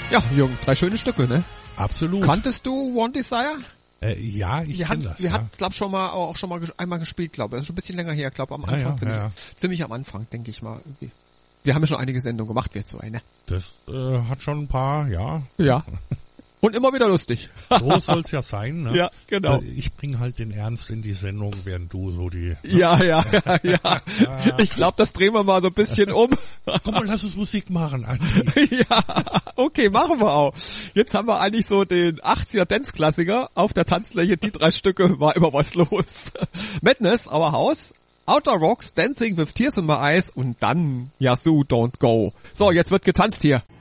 Ja, Jürgen, 3 schöne Stücke, ne? Absolut. Kanntest du One Desire? Ja, ich kenne das. Wir hatten es, glaube ich, schon mal einmal gespielt, glaube ich. Das ist schon ein bisschen länger her, glaube am Anfang. Ziemlich am Anfang, denke ich mal. Irgendwie. Wir haben ja schon einige Sendungen gemacht, wir zwei, ne? Das hat schon ein paar, ja. Ja. Und immer wieder lustig. So soll's ja sein, ne? Ja, genau. Ich bringe halt den Ernst in die Sendung, während du so die... Ne? Ja. Ich glaube, das drehen wir mal so ein bisschen um. Komm mal, lass uns Musik machen, Andi. Ja, okay, machen wir auch. Jetzt haben wir eigentlich so den 80er Dance-Klassiker auf der Tanzfläche. Die 3 Stücke war immer was los. Madness, Our House, Outer Rocks, Dancing with Tears in My Eyes und dann Yazoo Don't Go. So, jetzt wird getanzt hier.